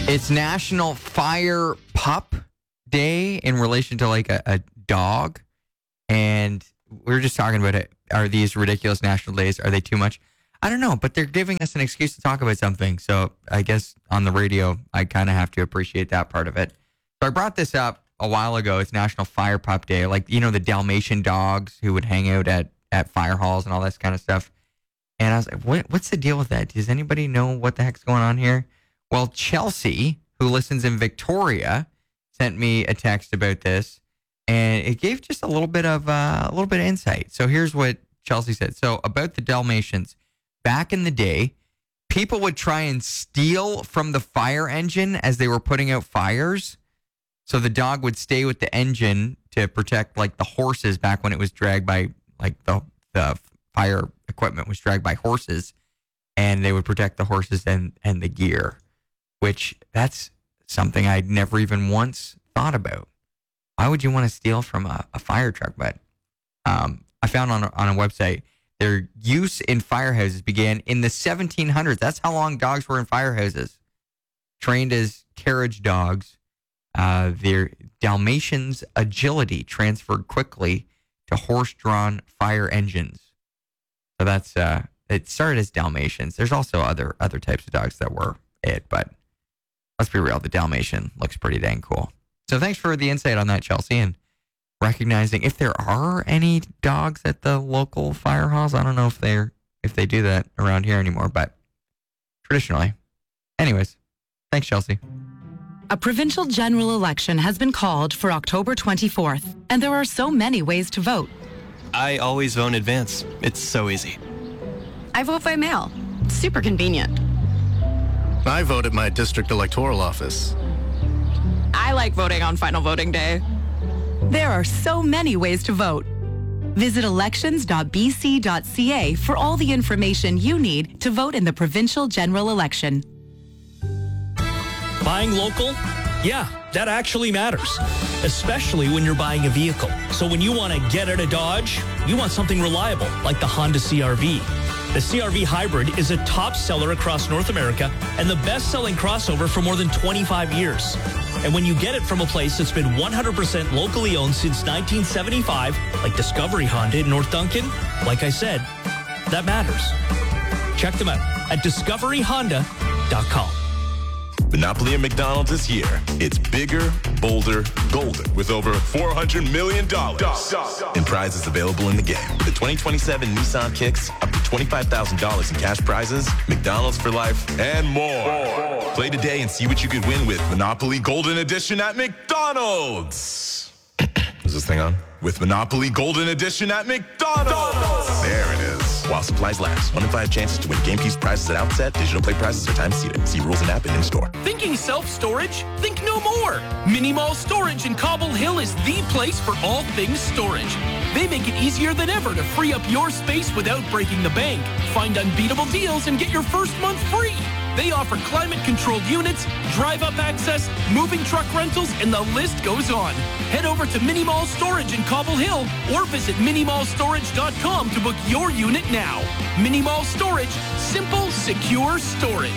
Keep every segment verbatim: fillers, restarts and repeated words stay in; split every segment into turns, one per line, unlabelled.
It's National Fire Pup Day in relation to like a, a dog. And we were just talking about it. Are these ridiculous national days? Are they too much? I don't know, but they're giving us an excuse to talk about something. So I guess on the radio, I kind of have to appreciate that part of it. So I brought this up a while ago. It's National Fire Pup Day. Like, you know, the Dalmatian dogs who would hang out at, at fire halls and all this kind of stuff. And I was like, what, what's the deal with that? Does anybody know what the heck's going on here? Well, Chelsea, who listens in Victoria, sent me a text about this, and it gave just a little bit of uh, a little bit of insight. So here's what Chelsea said. So about the Dalmatians, back in the day, people would try and steal from the fire engine as they were putting out fires. So the dog would stay with the engine to protect like the horses back when it was dragged by like the the fire equipment was dragged by horses, and they would protect the horses and, and the gear. Which, that's something I'd never even once thought about. Why would you want to steal from a, a fire truck? But um, I found on a, on a website, their use in firehouses began in the seventeen hundreds. That's how long dogs were in firehouses. Trained as carriage dogs, uh, their Dalmatians' agility transferred quickly to horse-drawn fire engines. So that's, uh, it started as Dalmatians. There's also other other types of dogs that were it, but let's be real, the Dalmatian looks pretty dang cool. So thanks for the insight on that, Chelsea, and recognizing if there are any dogs at the local fire halls. I don't know if they're if they do that around here anymore, but traditionally. Anyways, thanks, Chelsea.
A provincial general election has been called for October twenty-fourth, and there are so many ways to vote.
I always vote in advance. It's so easy.
I vote by mail. It's super convenient.
I vote at my district electoral office.
I like voting on final voting day.
There are so many ways to vote. Visit elections dot b c dot c a for all the information you need to vote in the provincial general election.
Buying local? Yeah, that actually matters, especially when you're buying a vehicle. So when you want to get out of Dodge, you want something reliable, like the Honda C R V. The C R V Hybrid is a top seller across North America and the best-selling crossover for more than twenty-five years. And when you get it from a place that's been one hundred percent locally owned since nineteen seventy-five, like Discovery Honda in North Duncan, like I said, that matters. Check them out at discovery honda dot com.
Monopoly at McDonald's is here. It's bigger, bolder, golden with over four hundred million dollars in prizes available in the game. With the twenty twenty-seven Nissan Kicks, up to twenty-five thousand dollars in cash prizes, McDonald's for life, and more. Play today and see what you could win with Monopoly Golden Edition at McDonald's. Is this thing on? With Monopoly Golden Edition at McDonald's. There it is. While supplies last. One in five chances to win game piece prizes at outset. Digital play prizes are time seated. See rules and app and in-store.
Thinking self-storage? Think no more. Mini Mall Storage in Cobble Hill is the place for all things storage. They make it easier than ever to free up your space without breaking the bank. Find unbeatable deals and get your first month free. They offer climate-controlled units, drive-up access, moving truck rentals, and the list goes on. Head over to Mini Mall Storage in Cobble Hill or visit mini mall storage dot com to book your unit now. Mini Mall Storage, simple, secure storage.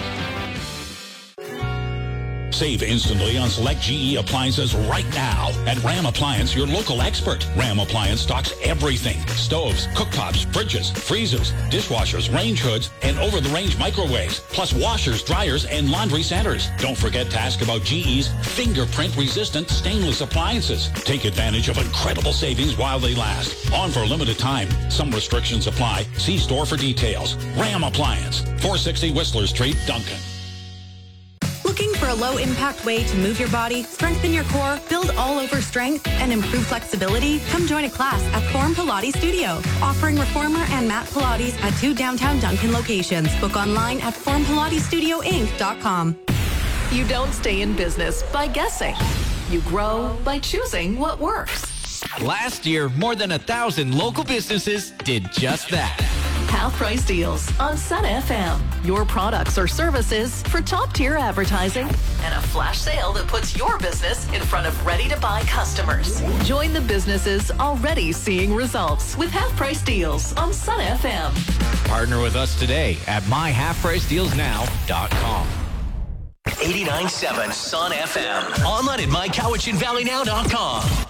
Save instantly on select G E appliances right now at Ram Appliance, your local expert. Ram Appliance stocks everything. Stoves, cooktops, fridges, freezers, dishwashers, range hoods, and over-the-range microwaves, plus washers, dryers, and laundry centers. Don't forget to ask about G E's fingerprint-resistant stainless appliances. Take advantage of incredible savings while they last. On for a limited time. Some restrictions apply. See store for details. Ram Appliance, four sixty Whistler Street, Duncan.
Looking for a low-impact way to move your body, strengthen your core, build all-over strength, and improve flexibility? Come join a class at Form Pilates Studio, offering reformer and mat Pilates at two downtown Duncan locations. Book online at form pilates studio inc dot com.
You don't stay in business by guessing. You grow by choosing what works.
Last year, more than a thousand local businesses did just that.
Half price deals on Sun F M. Your products or services for top tier advertising and a flash sale that puts your business in front of ready to buy customers. Join the businesses already seeing results with half price deals on Sun F M.
Partner with us today at my half price deals now dot com.
eighty-nine point seven Sun F M. Online at my cowichan valley now dot com.